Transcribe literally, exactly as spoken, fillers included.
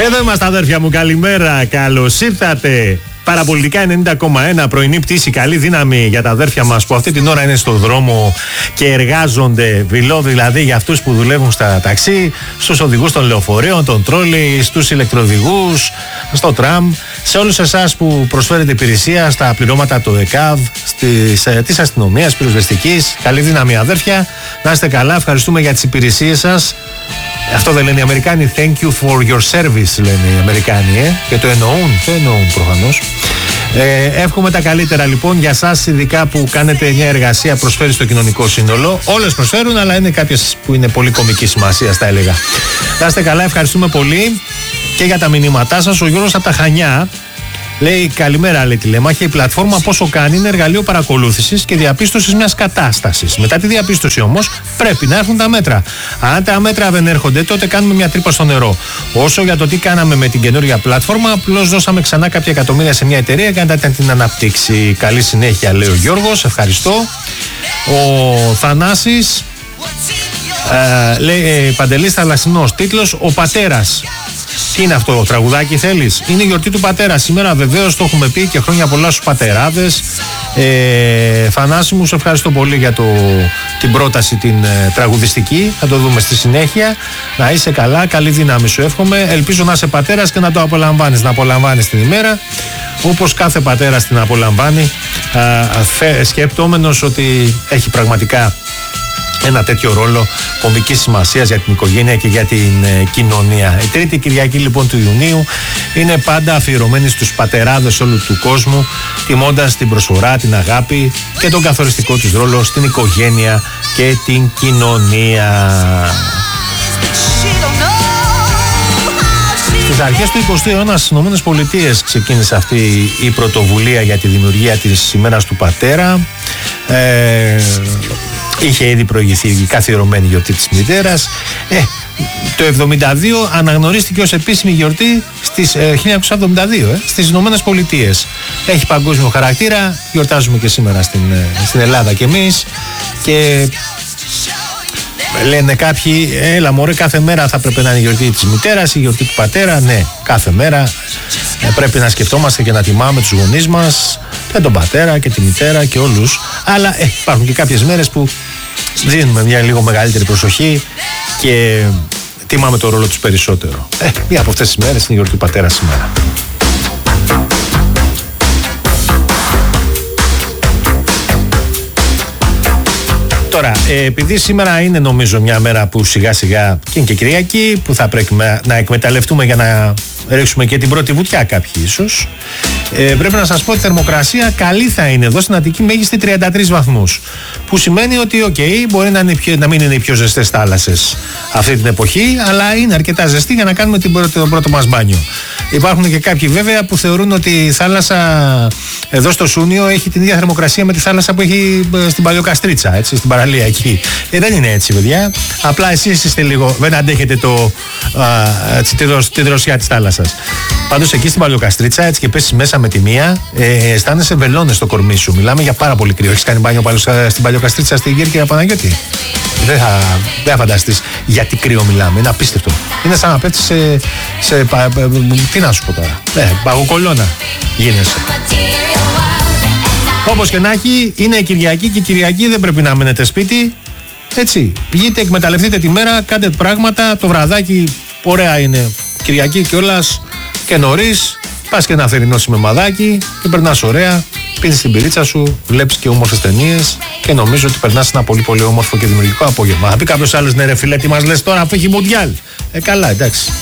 Εδώ είμαστε, αδέρφια μου, καλημέρα, καλώς ήρθατε. Παραπολιτικά ενενήντα κόμμα ένα, πρωινή πτήση, καλή δύναμη για τα αδέρφια μας που αυτή την ώρα είναι στο δρόμο και εργάζονται. Βιλό δηλαδή για αυτούς που δουλεύουν στα ταξί, στους οδηγούς των λεωφορείων, των τρόλεϊ, στους ηλεκτροδηγούς, στο τραμ, σε όλους εσάς που προσφέρετε υπηρεσία στα πληρώματα του ΕΚΑΒ, στις, ε, της αστυνομίας, πυροσβεστικής. Καλή δύναμη, αδέρφια, να είστε καλά, ευχαριστούμε για τις υπηρεσίες σας. Αυτό δεν λένε οι Αμερικάνοι, thank you for your service, λένε οι Αμερικάνοι, ε? Και το εννοούν, το εννοούν προφανώς. Ε, εύχομαι τα καλύτερα λοιπόν για εσάς, ειδικά που κάνετε μια εργασία, προσφέρει στο κοινωνικό σύνολο. Όλες προσφέρουν, αλλά είναι κάποιες που είναι πολύ κομική σημασία, θα έλεγα. Να είστε καλά, ευχαριστούμε πολύ και για τα μηνύματά σας. Ο Γιώργος από τα Χανιά λέει: καλημέρα, λέει τηλέμαχη. Η πλατφόρμα πόσο κάνει είναι εργαλείο παρακολούθησης και διαπίστωσης μιας κατάστασης. Μετά τη διαπίστωση όμως πρέπει να έρθουν τα μέτρα. Αν τα μέτρα δεν έρχονται, τότε κάνουμε μια τρύπα στο νερό. Όσο για το τι κάναμε με την καινούργια πλατφόρμα, απλώς δώσαμε ξανά κάποια εκατομμύρια σε μια εταιρεία και να την αναπτύξει. Καλή συνέχεια, λέει ο Γιώργος. Ευχαριστώ. Ο Θανάσης ε, λέει: ε, Παντελής Θαλασσινός, τίτλος Ο Πατέρας. Τι είναι αυτό, τραγουδάκι θέλεις? Είναι η γιορτή του πατέρα σήμερα, βεβαίως, το έχουμε πει, και χρόνια πολλά στους πατεράδες. ε, Θανάση μου, σε ευχαριστώ πολύ για το, την πρόταση την ε, τραγουδιστική. Θα το δούμε στη συνέχεια. Να είσαι καλά, καλή δύναμη σου εύχομαι. Ελπίζω να είσαι πατέρας και να το απολαμβάνεις, να απολαμβάνεις την ημέρα όπως κάθε πατέρας την απολαμβάνει, ε, σκεπτόμενος ότι έχει πραγματικά ένα τέτοιο ρόλο κομβικής σημασίας για την οικογένεια και για την ε, κοινωνία. Η τρίτη Κυριακή λοιπόν του Ιουνίου είναι πάντα αφιερωμένη στους πατεράδες όλου του κόσμου, τιμώντας την προσφορά, την αγάπη και τον καθοριστικό τους ρόλο στην οικογένεια και την κοινωνία. Στις αρχές του εικοστού αιώνα στις ΗΠΑ ξεκίνησε αυτή η πρωτοβουλία για τη δημιουργία της ημέρας του πατέρα. Ε, Είχε ήδη προηγηθεί η καθιερωμένη γιορτή της μητέρας. Ε, το εβδομήντα δύο αναγνωρίστηκε ως επίσημη γιορτή στις ε, χίλια εννιακόσια εβδομήντα δύο ε, στις Ηνωμένες Πολιτείες. Έχει παγκόσμιο χαρακτήρα, γιορτάζουμε και σήμερα στην, ε, στην Ελλάδα κι εμείς. Και λένε κάποιοι, έλα μωρέ, κάθε μέρα θα πρέπει να είναι η γιορτή της μητέρας, η γιορτή του πατέρα. Ναι, κάθε μέρα ε, πρέπει να σκεφτόμαστε και να τιμάμε τους γονείς μας, και τον πατέρα και τη μητέρα και όλους. Αλλά ε, υπάρχουν και κάποιες μέρες που δίνουμε μια λίγο μεγαλύτερη προσοχή και τιμάμε το ρόλο τους περισσότερο. Ε, μία από αυτές τις μέρες είναι η γιορτή του πατέρα σήμερα. Τώρα, ε, επειδή σήμερα είναι νομίζω μια μέρα που σιγά σιγά και είναι και Κυριακή, που θα πρέπει να εκμεταλλευτούμε για να ρίξουμε και την πρώτη βουτιά κάποιοι ίσως, ε, πρέπει να σας πω ότι η θερμοκρασία καλή θα είναι εδώ στην Αττική, μέγιστη τριάντα τρεις βαθμούς. Που σημαίνει ότι, οκ, okay, μπορεί να, είναι πιο, να μην είναι οι πιο ζεστές θάλασσες αυτή την εποχή, αλλά είναι αρκετά ζεστή για να κάνουμε την πρώτη, το πρώτο μας μπάνιο. Υπάρχουν και κάποιοι βέβαια που θεωρούν ότι η θάλασσα εδώ στο Σούνιο έχει την ίδια θερμοκρασία με τη θάλασσα που έχει στην Παλαιοκαστρίτσα, έτσι, στην παραλία εκεί. Ε, δεν είναι έτσι, παιδιά. Απλά εσείς είστε λίγο, δεν αντέχετε το, α, τη, δροσ, τη δροσιά της θάλασσας. Πάντως εκεί στην Παλαιοκαστρίτσα, έτσι και πέσεις μέσα με τη μία, ε, αισθάνεσαι βελόνες στο κορμί σου. Μιλάμε για πάρα πολύ κρύο. Έχεις κάνει μπάνιο στην Παλαιοκαστρίτσα στην Κέρκυρα, Παναγιώτη? Δεν θα, δεν θα φανταστείς γιατί κρύο μιλάμε. Είναι απίστευτο. Είναι σαν να πέφτεις σε, σε, σε. Τι να σου πω τώρα. Ε, παγοκολώνα γίνεσαι. Όπως και να έχει, είναι Κυριακή και Κυριακή δεν πρέπει να μείνετε σπίτι. Έτσι. Βγείτε, εκμεταλλευτείτε τη μέρα, κάντε πράγματα. Το βραδάκι ωραία είναι. Κυριακή κιόλας και νωρίς. Πας και ένα θερινό σημεμαδάκι και περνάς ωραία. Πίνεις την πυρίτσα σου, βλέπεις και όμορφες ταινίες και νομίζω ότι περνάς ένα πολύ πολύ όμορφο και δημιουργικό απόγευμα. Θα πει κάποιος άλλος, ναι ρε φίλε, τι μας λες τώρα αφού έχει μουντιάλ? Ε, καλά, εντάξει.